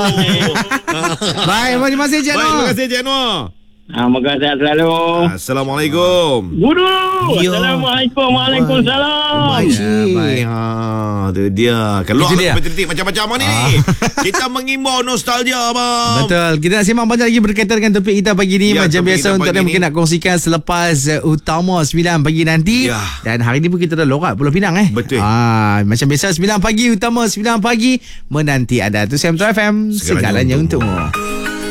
Baik, terima kasih Cik Baik, Anwar. terima kasih Cik Anwar. Moga sehat selalu. Assalamualaikum. Guru. Yo. Assalamualaikum. Waalaikumsalam. Baik. Tu dia. Kalau Itu dia. titik macam-macam ni. Kita mengimbau nostalgia, abang. Betul. Kita nak simak banyak lagi berkaitan dengan topik kita pagi ni. Ya, Macam topik biasa kita untuk pagi anda ni. mungkin nak kongsikan selepas utama 9 pagi nanti. Ya. Dan hari ni pun kita dah lorak Pulau Pinang Betul. Macam biasa 9 pagi utama 9 pagi menanti anda. Tu Sam FM segalanya untukmu.